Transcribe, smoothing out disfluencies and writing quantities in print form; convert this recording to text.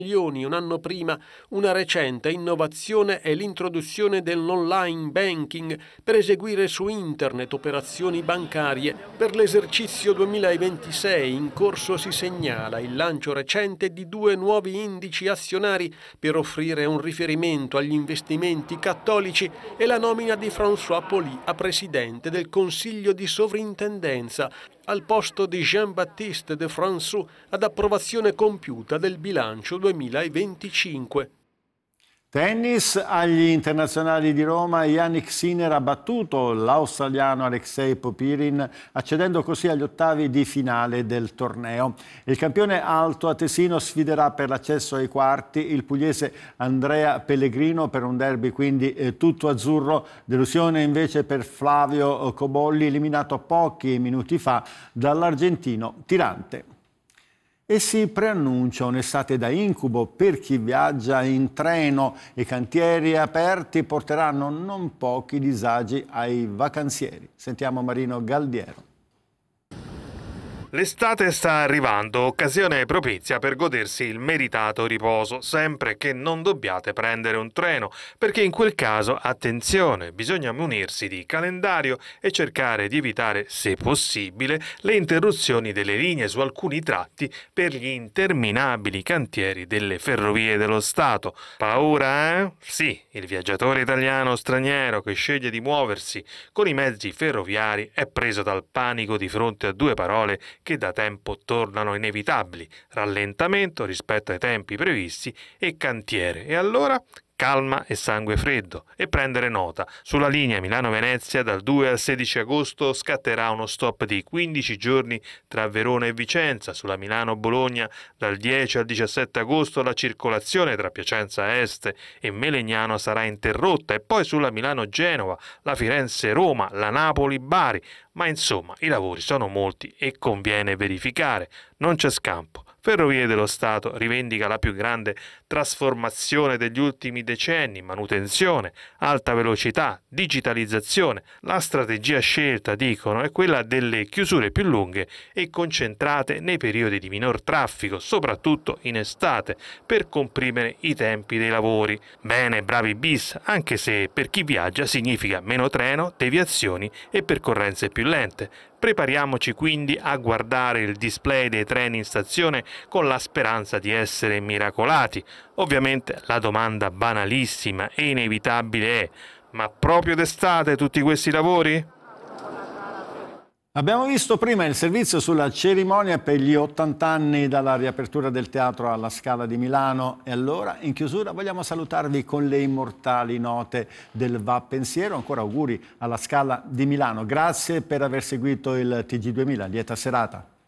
Un anno prima. Una recente innovazione è l'introduzione dell'online banking per eseguire su internet operazioni bancarie. Per l'esercizio 2026 in corso si segnala il lancio recente di 2 nuovi indici azionari per offrire un riferimento agli investimenti cattolici e la nomina di François Pauly a presidente del Consiglio di Sovrintendenza, al posto di Jean-Baptiste de François, ad approvazione compiuta del bilancio 2025. Tennis, agli internazionali di Roma, Jannik Sinner ha battuto l'australiano Alexei Popyrin, accedendo così agli ottavi di finale del torneo. Il campione altoatesino sfiderà per l'accesso ai quarti il pugliese Andrea Pellegrino per un derby quindi tutto azzurro. Delusione invece per Flavio Cobolli, eliminato pochi minuti fa dall'argentino Tirante. E si preannuncia un'estate da incubo per chi viaggia in treno. I cantieri aperti porteranno non pochi disagi ai vacanzieri. Sentiamo Marino Galdiero. L'estate sta arrivando, occasione propizia per godersi il meritato riposo, sempre che non dobbiate prendere un treno, perché in quel caso, attenzione, bisogna munirsi di calendario e cercare di evitare, se possibile, le interruzioni delle linee su alcuni tratti per gli interminabili cantieri delle Ferrovie dello Stato. Paura, eh? Sì, il viaggiatore italiano o straniero che sceglie di muoversi con i mezzi ferroviari è preso dal panico di fronte a 2 parole che da tempo tornano inevitabili: rallentamento rispetto ai tempi previsti e cantiere. E allora calma e sangue freddo e prendere nota. Sulla linea Milano-Venezia dal 2 al 16 agosto scatterà uno stop di 15 giorni tra Verona e Vicenza. Sulla Milano-Bologna dal 10 al 17 agosto la circolazione tra Piacenza Est e Melegnano sarà interrotta, e poi sulla Milano-Genova, la Firenze-Roma, la Napoli-Bari. Ma insomma, i lavori sono molti e conviene verificare. Non c'è scampo. Ferrovie dello Stato rivendica la più grande trasformazione degli ultimi decenni: manutenzione, alta velocità, digitalizzazione. La strategia scelta, dicono, è quella delle chiusure più lunghe e concentrate nei periodi di minor traffico, soprattutto in estate, per comprimere i tempi dei lavori. Bene, bravi bis, anche se per chi viaggia significa meno treno, deviazioni e percorrenze più lente. Prepariamoci quindi a guardare il display dei treni in stazione con la speranza di essere miracolati. Ovviamente la domanda banalissima e inevitabile è: ma proprio d'estate tutti questi lavori? Abbiamo visto prima il servizio sulla cerimonia per gli 80 anni dalla riapertura del teatro alla Scala di Milano, e allora in chiusura vogliamo salutarvi con le immortali note del Va Pensiero. Ancora auguri alla Scala di Milano. Grazie per aver seguito il TG2000, lieta serata.